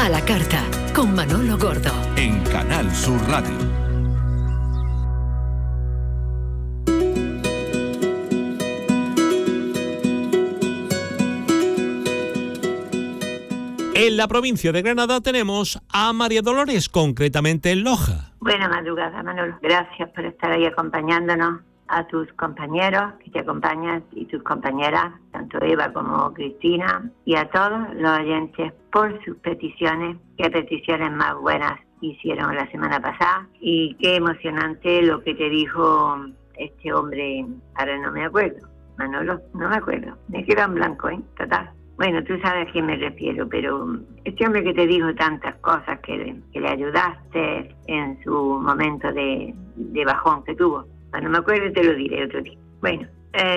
A la carta, con Manolo Gordo. En Canal Sur Radio. En la provincia de Granada tenemos a María Dolores, concretamente en Loja. Buena madrugada, Manolo. Gracias por estar ahí acompañándonos, a tus compañeros que te acompañan y tus compañeras, tanto Eva como Cristina, y a todos los oyentes por sus peticiones. Qué peticiones más buenas hicieron la semana pasada y qué emocionante lo que te dijo este hombre. Ahora no me acuerdo, Manolo, no me acuerdo. Me quedo en blanco, total. Bueno, tú sabes a quién me refiero, pero este hombre que te dijo tantas cosas, que le ayudaste en su momento de bajón que tuvo. Bueno, me acuerdo y te lo diré otro día. Bueno,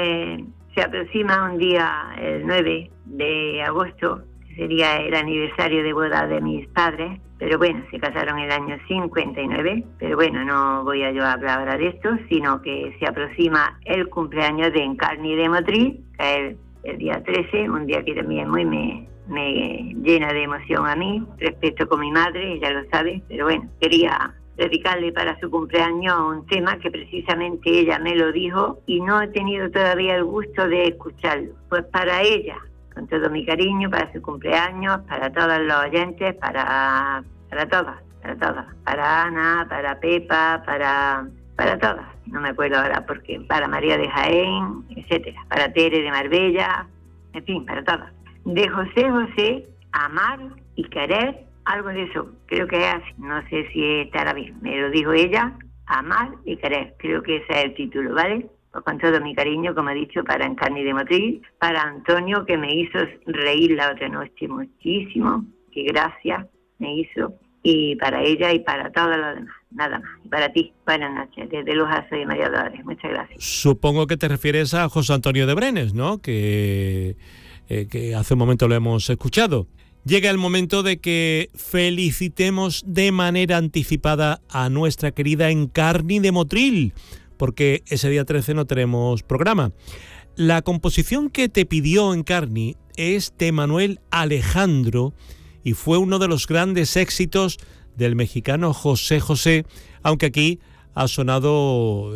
se aproxima un día, el 9 de agosto, que sería el aniversario de boda de mis padres, pero bueno, se casaron en el año 59, pero bueno, no voy a yo a hablar de esto, sino que se aproxima el cumpleaños de Encarni de Motril, que es el día 13, un día que también muy me llena de emoción a mí, respeto con mi madre, ella lo sabe, pero bueno, quería dedicarle para su cumpleaños un tema que precisamente ella me lo dijo y no he tenido todavía el gusto de escucharlo. Pues para ella, con todo mi cariño, para su cumpleaños, para todos los oyentes, para todas, para Ana, para Pepa, para todas, no me acuerdo ahora porque, para María de Jaén, etcétera, para Tere de Marbella, en fin, para todas. De José José, amar y querer, algo de eso, creo que es así, no sé si estará bien, me lo dijo ella, amar y querer, creo que ese es el título, ¿vale? Pues con todo mi cariño, como he dicho, para Encarni de Motril, para Antonio, que me hizo reír la otra noche muchísimo, que gracias me hizo, y para ella y para todos los demás, nada más. Y para ti, buenas noches, desde Loja soy María Dolores, muchas gracias. Supongo que te refieres a José Antonio de Brenes, ¿no? Que hace un momento lo hemos escuchado. Llega el momento de que felicitemos de manera anticipada a nuestra querida Encarni de Motril, porque ese día 13 no tenemos programa. La composición que te pidió Encarni es de Manuel Alejandro y fue uno de los grandes éxitos del mexicano José José, aunque aquí ha sonado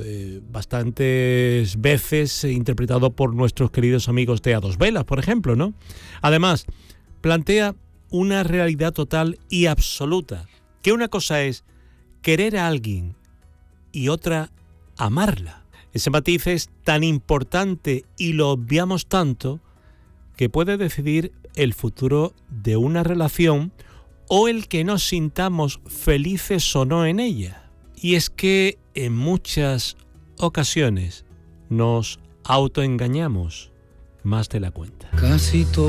bastantes veces interpretado por nuestros queridos amigos de A Dos Velas, por ejemplo, ¿no? Además, plantea una realidad total y absoluta, que una cosa es querer a alguien y otra amarla. Ese matiz es tan importante y lo obviamos tanto que puede decidir el futuro de una relación o el que nos sintamos felices o no en ella. Y es que en muchas ocasiones nos autoengañamos más de la cuenta. Casi todo